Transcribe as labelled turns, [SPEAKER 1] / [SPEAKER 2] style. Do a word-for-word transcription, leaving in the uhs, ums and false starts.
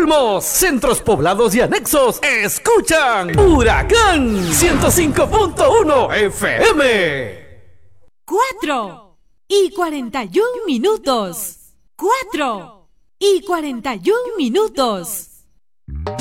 [SPEAKER 1] Olmos, centros poblados y anexos escuchan Huracán ciento cinco punto uno F M.
[SPEAKER 2] Cuatro y cuarenta y un minutos. Cuatro y cuarenta y un minutos.